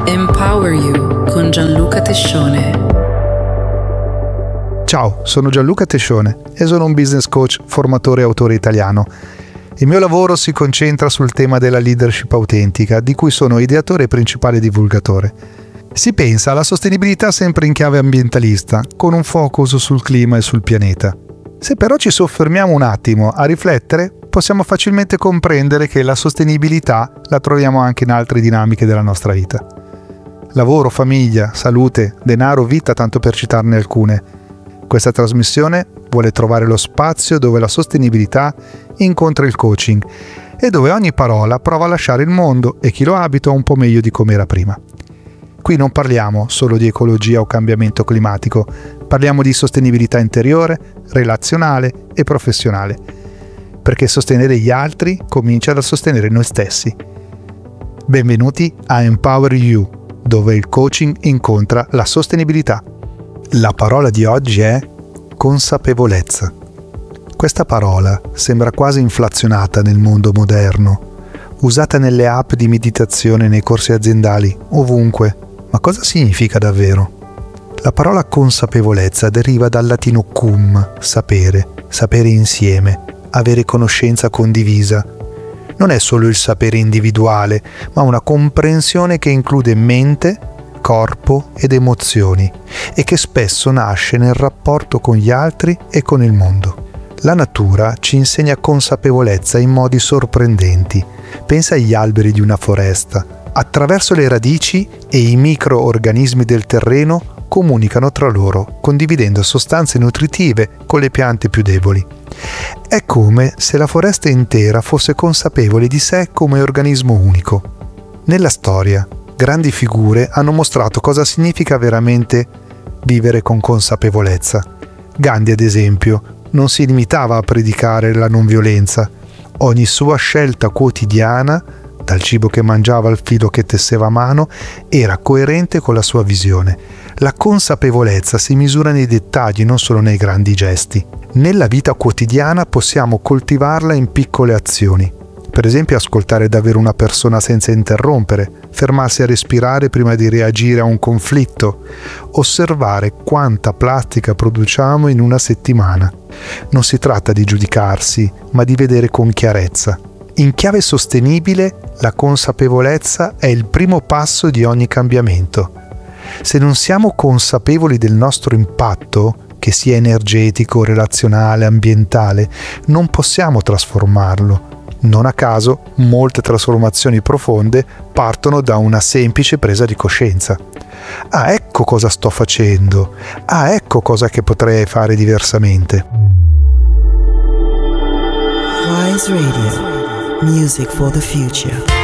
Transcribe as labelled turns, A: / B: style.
A: Empower You con Gianluca Tescione.
B: Ciao, sono Gianluca Tescione e sono un business coach, formatore e autore italiano. Il mio lavoro si concentra sul tema della leadership autentica, di cui sono ideatore e principale divulgatore. Si pensa alla sostenibilità sempre in chiave ambientalista, con un focus sul clima e sul pianeta. Se però ci soffermiamo un attimo a riflettere, possiamo facilmente comprendere che la sostenibilità la troviamo anche in altre dinamiche della nostra vita. Lavoro, famiglia, salute, denaro, vita, tanto per citarne alcune. Questa trasmissione vuole trovare lo spazio dove la sostenibilità incontra il coaching e dove ogni parola prova a lasciare il mondo e chi lo abita un po' meglio di come era prima. Qui non parliamo solo di ecologia o cambiamento climatico, parliamo di sostenibilità interiore, relazionale e professionale, perché sostenere gli altri comincia da sostenere noi stessi. Benvenuti a Empower You, dove il coaching incontra la sostenibilità. La parola di oggi è consapevolezza. Questa parola sembra quasi inflazionata nel mondo moderno, usata nelle app di meditazione, nei corsi aziendali, ovunque. Ma cosa significa davvero? La parola consapevolezza deriva dal latino cum, sapere insieme, avere conoscenza condivisa. Non è solo il sapere individuale, ma una comprensione che include mente, corpo ed emozioni e che spesso nasce nel rapporto con gli altri e con il mondo. La natura ci insegna consapevolezza in modi sorprendenti. Pensa agli alberi di una foresta. Attraverso le radici e i microorganismi del terreno comunicano tra loro, condividendo sostanze nutritive con le piante più deboli. È come se la foresta intera fosse consapevole di sé come organismo unico. Nella storia, grandi figure hanno mostrato cosa significa veramente vivere con consapevolezza. Gandhi, ad esempio, non si limitava a predicare la non violenza. Ogni sua scelta quotidiana, dal cibo che mangiava al filo che tesseva a mano, era coerente con la sua visione. La consapevolezza si misura nei dettagli, non solo nei grandi gesti. Nella vita quotidiana possiamo coltivarla in piccole azioni. Per esempio, ascoltare davvero una persona senza interrompere, fermarsi a respirare prima di reagire a un conflitto, osservare quanta plastica produciamo in una settimana. Non si tratta di giudicarsi, ma di vedere con chiarezza. In chiave sostenibile, la consapevolezza è il primo passo di ogni cambiamento. Se non siamo consapevoli del nostro impatto, che sia energetico, relazionale, ambientale, non possiamo trasformarlo. Non a caso, molte trasformazioni profonde partono da una semplice presa di coscienza. Ah, ecco cosa sto facendo. Ah, ecco cosa che potrei fare diversamente.
C: Wise Radio. Music for the future.